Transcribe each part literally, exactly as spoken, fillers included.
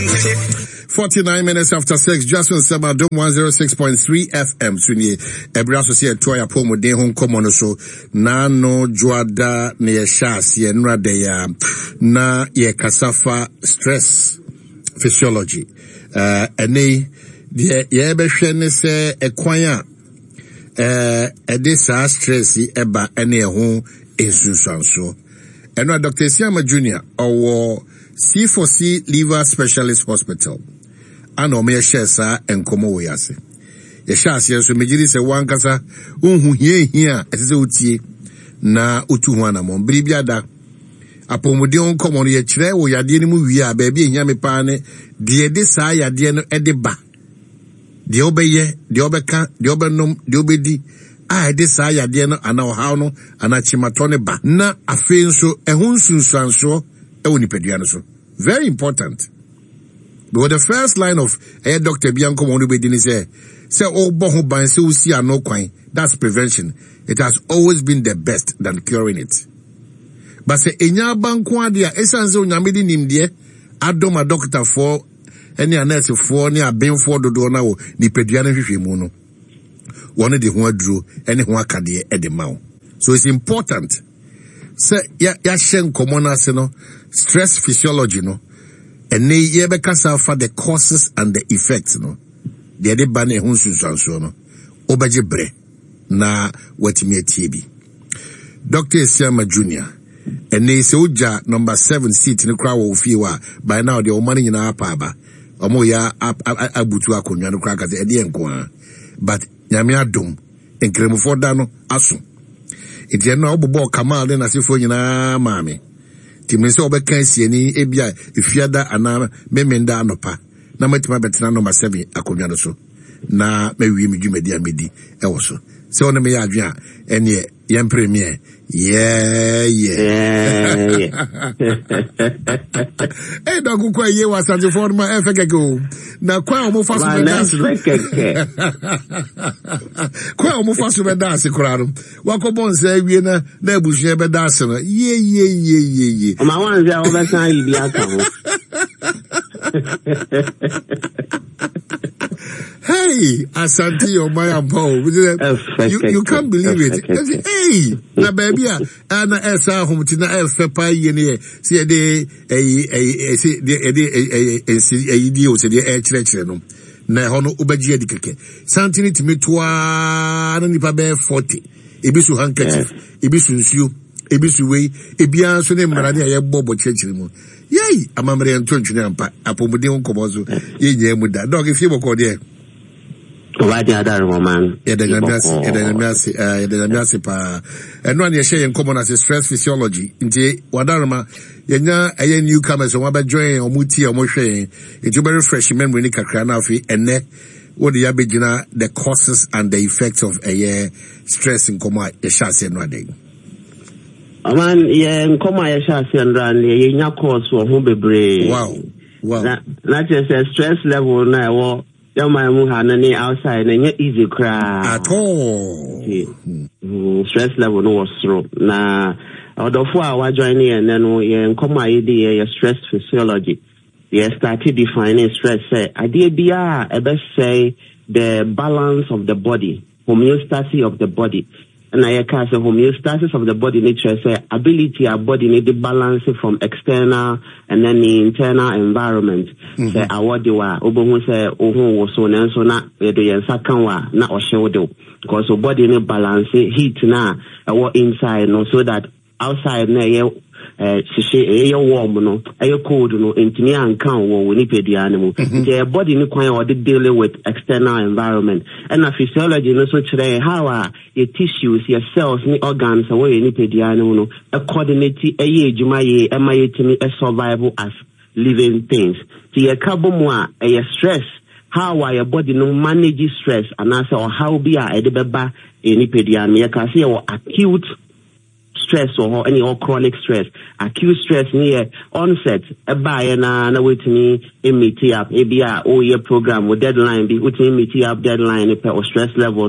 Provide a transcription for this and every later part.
forty-nine minutes after six, Justin Sabadum one oh six point three F M. Sunye, every associate to a poem with the home common so na no juada near shas ye nra deya na ye kasafa stress physiology. Uh, ene ye ye be hwene se ekwanya eh edisa stress eba ene ho ensunsanso. Eno Doctor Siama Junior or C four C Liver Specialist Hospital. Ano me share sa enkomo we ase. Ye share ase so mejiri se wankasa unhu hie hia ese utie na utu ho anamon biribia da apomode on komo ye kire wo yade ni mu wi a ba bi ehia me pa ne de de sa yade no ede ba de obeye de obeka de obenom de obedi a de sa yade no ana ohaw no ana chimato ne ba na afen so ehun sunsanso e woni pedua no so. Very important. But the first line of a Doctor Bianco Monubedini say, say, oh, boho ban se usi no kwan. That's prevention. It has always been the best than curing it. But say, enya bankwa dia, esanse unyamidi nimdie, adoma doctor for, any nurse for, ni aben for dodo na wo, ni peduane hwehwe mu no. One de ho aduro, any ho akade e de ma wo. So it's important. Say, ya, ya shen komona se no, stress physiology no, and ne yebe kasa for the causes and the effects no. De de bane hun susanso no. Obaje bre na watimi atiebi. Doctor Siama Junior and ne se uja number seven seat ne kra wo fi wa by now the omani nyina apa omo ya abutu akonwa no kra kase e de enko a but nyame adom enkremfo da no aso iti no obobo kamal de na sefo nyina maame timese obeka asieni ebia efiada ana memenda anopa na matima betena number seven akonwa no so na mewi mi dwumadi amedi ewo so se ono me ya adwen ene yem premier yeah yeah yeah eh dogu kwa ye wasanze forma efekeko na kwa omo faso be dance kwa omo faso be dance kuraro wakobonse awie na na ebuhye be dance no ye ye ye ye ye o ma wanze a obeka ibi aka ho. Hey, Asante, your my Paul. You you can't believe it. Hey, na baby, ana esa home tina elfe pa yene. See de eh eh see de de eh see eh idio see de eh chire chire no. Na hono ubaji edi keke. Santini timi toa na nipa be forty. Ebisu handkerchief, ebisu nsuo, ebisu wei, ebia so ne mmarade aye bobo chire chire mu. Yay, amamre antonchune ampa. Apomode onkomozo ye nyemu da. Dog if you boko there. Wadi adar woman. Yeah, the Namiasi, yeah, the Namiasi, uh, the Namiasi pa. And one you share in common as a stress physiology. Inti wadarma, yenya aye newcomers so wabe join or muti or moshe. It's very fresh memory ni kakrana fi ene. What the abegina the causes and the effects of a year stress in coma yeshasi and wading. Man, yeah, in coma yeshasi and ran yenya cause for home bebre. Wow, wow. Not just a stress level now. Your man muhanani outside and yet easy cry at all. Mm, stress level no was through. Na although for our joining and then we come idea stress physiology. We started defining stress. Say idea be a best say the balance of the body, homeostasis of the body. And I can say homeostasis of the body nature say ability our body need to balance it from external and then the internal environment. Mm-hmm. Say award wa obo say ohun wo so na so na e do yen sakan wa na o hye wo because the body need balance heat na e wo inside no so that outside na ye eh sisi e warm no e cold no entimi ankan wo woni pedua ne mu the body ni kwan o de deal with external environment and na physiology no so kire how are your tissues your cells ni organs wo ni pedua ne mu no e coordinate e ye ejuma ye e ma ye timi e survival as living things ti ye kabomu a e stress how are your body no manage stress and also or how be a e de beba e ni pedua ne ye ka say o acute stress or any or chronic stress. Acute stress near onset a buy na na wait me meet up maybe a oh year program with deadline be with me meet up deadline or stress level no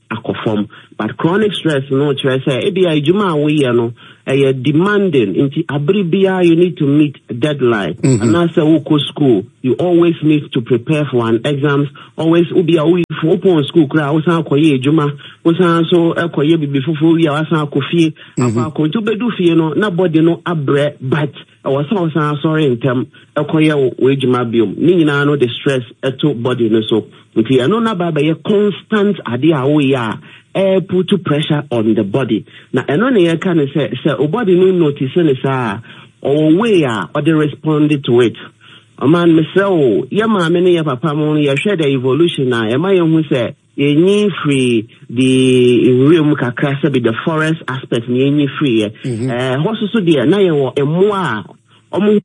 akofom. But chronic stress no stress e bia ejuma we no e demanding into abribia you need to meet a deadline. Mm-hmm. And as a woko school you always need to prepare for an exams, always ubia we for open school kra wo san akoye ejuma wo san so akoye bibi fufu wi a san akofie afa ko to bedu fie no na body no abre but our son sorry in term akoye we ejuma biom ni nyina no the stress eto body no so nti eno na ba be constant ade a wo ya eh put pressure on the body na eno ne ye kan say say o body no notice ne sa or way or they responded to it. A man me say oh ye ma me ne ye papa mo ye share the evolution na e ma ye hu say ye nyi free the realm kakra say be the forest aspect ye nyi free eh hoso so de na ye wo emo a omo.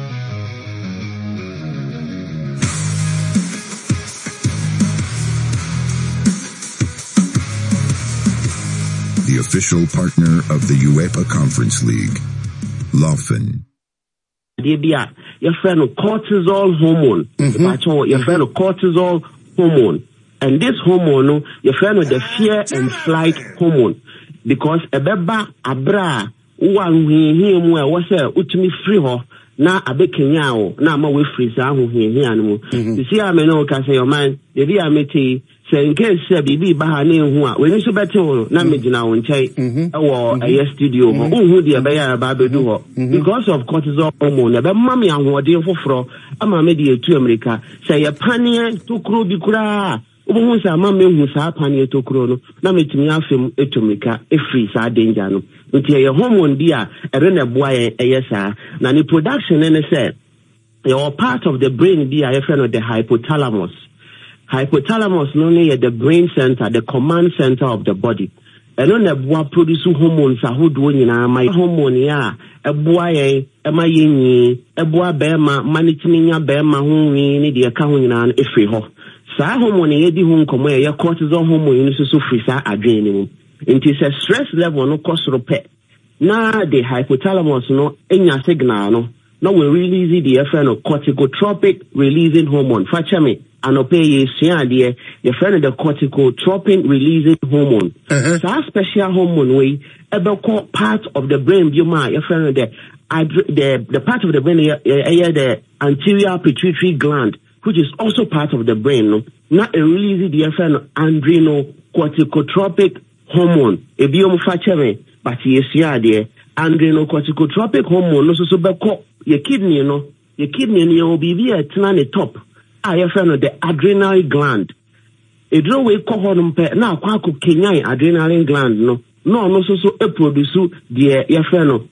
The official partner of the UEFA Conference League, Laufen. Your friend cortisol hormone. Mm-hmm. Your friend cortisol hormone. And this hormone, your friend with the fear and flight hormone. Because a beba abra one we him where was a utimi free ho na abekenya na ma we free sa ho he anu. You see I know can say your man, the dia meti say in case say bibi ba ha na hu a we ni so beto na megina wo nchai e wo a studio ho hu de be ya ba bedu ho because of cortisol hormone e be mam ya hoode foforo ama me de etu America say ya panie to kro bi kura obo sa ma me hu sa panie to kro no na metimi afem etu America e free sa danger no nti ye hormone dia e re na boa ye yesa na ni production ne say your part of the brain dia ye friend of the hypothalamus. Hypothalamus no ne the brain center, the command center of the body. And on the boa produce hormones a who do nyina my hormone ya e boa ye e ma yenyi e boa be ma manitinya be ma ho wi ne de ka ho nyina e free ho. Sa hormone ye di ho nkomo ye cortisol hormone no so free sa adwen ni mu. It is a stress level no kosoro pe. Na the hypothalamus no enya signal no no we release the effect of corticotropic releasing hormone. Facha me anope ye siade your friend the corticotropin releasing hormone. Uh-huh. So special hormone way ebe part of the brain you ma your friend the the the part of the brain uh, uh, the anterior pituitary gland which is also part of the brain no na e release the friend adrenocorticotropic hormone ebiom fache me but ye siade adrenocorticotropic hormone no so so be your kidney no your kidney no be be at na top. I have found the adrenal gland. A draw we call on now quack Kenyan adrenal gland no no no so so a produce the yafeno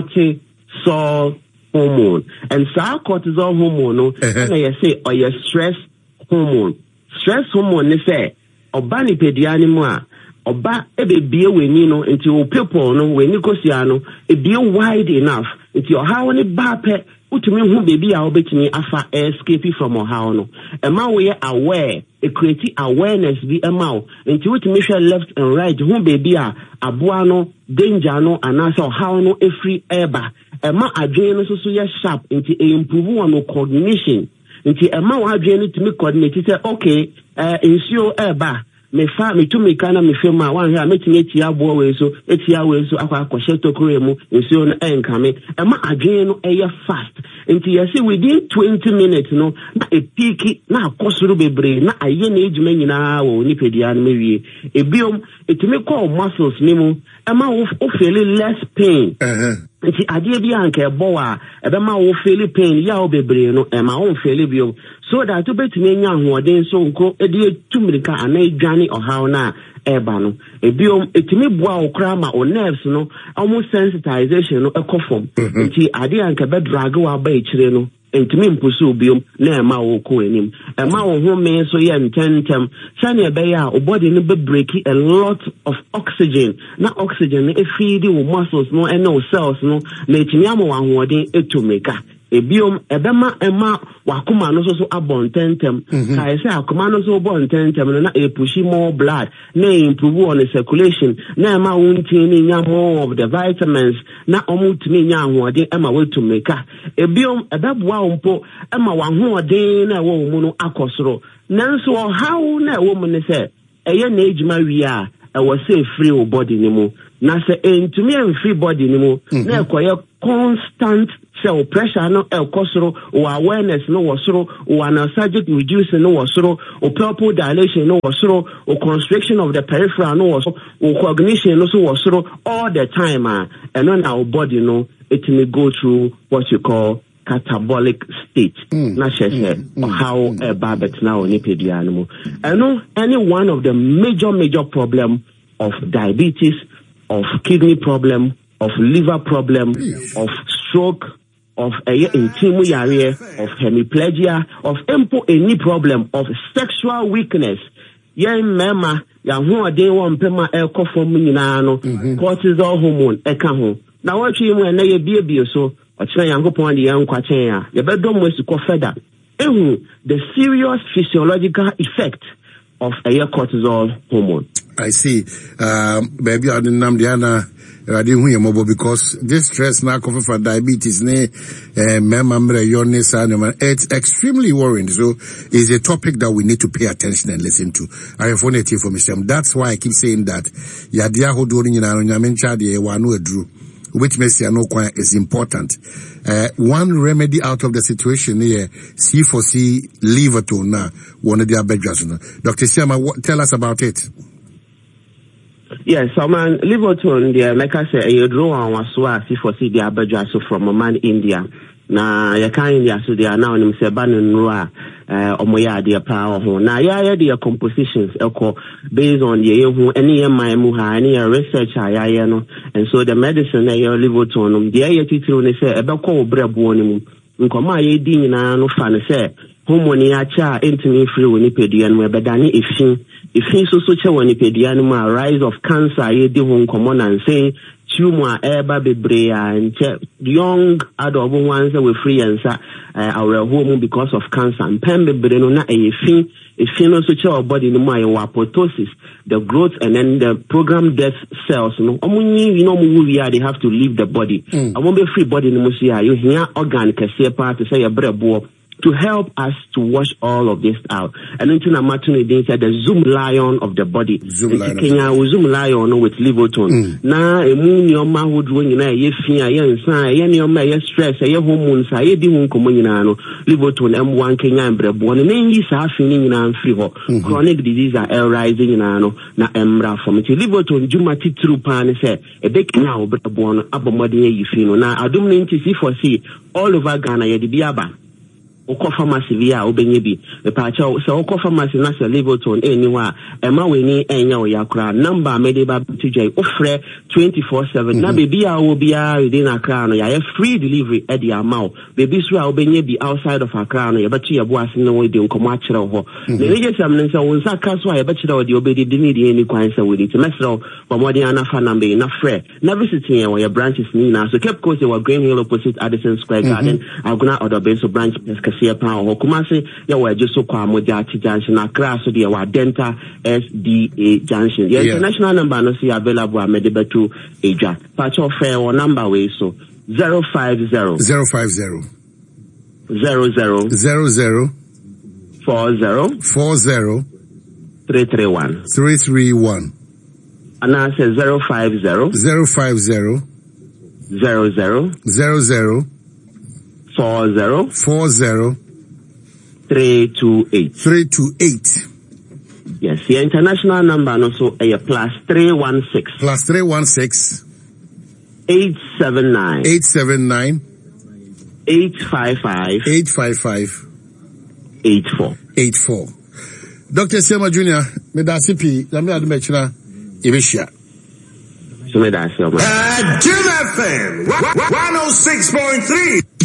cortisol hormone and sa cortisol hormone no and I say or your stress hormone. Stress hormone ne say obani pediani mo oba ebe bie weni no nti o people no weni kosia no e bie wide enough nti o ha woni ba pe utumi hu baby a obetimi afa escape from how no ema we aware e create awareness bi ema o nti utumi hwe left and right hu baby a aboa no danger no anasa how no every eba ema adwen no so so ye sharp nti e improve on coordination nti ema wa adwen no tumi coordinate say okay eh ensure eba me fa me to me kana me fema wan ha metime tia bo we so etia we so akwa akoshe tokore mu nsuo no enkame e ma adwen no eye fast enti yesi within twenty minutes no na e peak na akosoro bebre na aye na ejuma nyina wo nipedia no mewie ebiom etime call muscles ni mu e ma wo feel less pain uh-huh. Nti ade bi anka ebo wa ebe ma wo feel pain ya wo bebre no e ma wo feel biom so that to betime nya ahoden so nko e de tumrika ana dwane ohaw na eba no ebiom etime boa okra ma o nerves no almost sensitization no ekofom nti ade anka be drag wa ba ekire no entime mpusu biom na ema wo ko enim ema wo ho me so ye ntentem sane be ya o body no be break a lot of oxygen na oxygen e feed wo muscles no and no cells no na etime am wa hoden etumeka ebiom ebema ema wakoma no so so abontentem kai say akoma no so abontentem na e push more blood na improve on the circulation na ema wunti ni nya more of the vitamins na omutumi nya ahode ema wetumeka ebiom ebeboa ompo ema wahode na wo mu no akosoro nanso how na wo mu ne say ɛyɛ na ejuma wi a ɛwɔ sɛ free wo body ni mu na sɛ entumi en free body ni mu na ɛkɔyɛ constant cell pressure no ɛkɔ soro wo awareness no wɔ soro wo anesthetic reducing no wɔ soro wo pupil dilation no wɔ soro wo constriction of the peripheral no wɔ soro wo cognition no so wɔ soro all the time a ɛno na wo body no it may go through what you call catabolic state. Mm. Na shese mm. how a babet now nipedia animal. And no any one of the major major problem of diabetes, of kidney problem, of liver problem, yes. of stroke, of a intimu area, of hemiplegia, of empo any problem of sexual weakness. Yen mema ya hu ade won pema e kofo mu nyina no cortisol hormone e ka ho. Na what you mu na ye bie so Ochina Yankopon de yankwachen a yebedom wesuko feda ehu the serious physiological effect of a cortisol hormone. I see. Um, baby, I didn't know the other. I didn't hear more because this stress now cover for diabetes, ne, member illness, it's extremely worrying. So it's a topic that we need to pay attention and listen to. I have phoned it for Mister That's why I keep saying that. Yadia ho doing in our Nyamencha de wanu edru. Which makes you know is important. Uh, one remedy out of the situation here, C four C Liverton now, one of the bedrooms. Doctor Siama, what, tell us about it. Yes, so man, Liverton, the Mecca say you draw on waswa C four C the bedrooms from a man India. Na ya kan India so they are now in Seban Rua, uh, omoya dia power ho. Na ya ya dia compositions eko based on the who any my muha any research ya ya no. And so the medicine na ya Liverton um dia ya titru ne say ebeko obrebo ni mu. Nkoma ya di nyina no fa ne say hormone ya cha entimi free woni pedua no ebedane efin. Efin so so che woni pedua no ma rise of cancer ya di ho nkomo na say tumor eba bebre and young adult ones we free and sa our home because of cancer and pen bebre no na e fin e fin no so che body no my apoptosis the growth and then the program death cells no omunyi you know mu we are they have to leave the body I won't be free body no so ya you hear organ kese part to say your brebo to help us to wash all of this out. And then na matune dey said the Zoom lion of the body. Zoom lion. Kenya we Zoom lion with Liverton. Mm. Na emu nyoma hodwo nyina ye fia ye nsan ye nyoma ye stress ye hormones ye di hu nkomo nyina no Liverton M one Kenya mbrebo no nyi sa afi ni nyina mfiri ho. Chronic disease are rising nyina no na emra from it. Liverton juma titru pa ne se e be Kenya obrebo no abomode ye yifi no na adum ni nti C four C all over Ghana ye di biaba. Oko pharmacy via obenye bi me pa cha so oko pharmacy na se Liverton eniwa e ma we ni enya o yakra number me de ba tujai ofre twenty-four seven na baby a wo bia within Accra no ya free delivery e di amount baby so a obenye bi outside of Accra no ya betu ya bo ase no we de nkomo a kire ho na reje sam ne se won sa ka so a ya be kire o de obedi de ni de ni kwan se we de te mesro for more than anafa number na frɛ na visiting ya your branches ni na so Cape Coast wa Green Hill opposite Addison Square Garden aguna other base so branch see power Kumasi ya wa just so kwa moja ati junction na Accra so dia wa Denta S D A junction the international number no see available at Medebetu Eja pacho fair or number way so zero five zero zero five zero zero zero zero zero four zero four zero three three one three three one and I say zero five zero zero five zero zero zero zero zero Four zero four zero three two eight three two eight. Yes, the international number and also a plus three one six plus three one six eight seven nine eight seven nine eight five five eight five five eight four eight four. Doctor Siama Junior, me da sipi, na me adu me china ibeshia. So me da siama. Jim F M one oh six point three.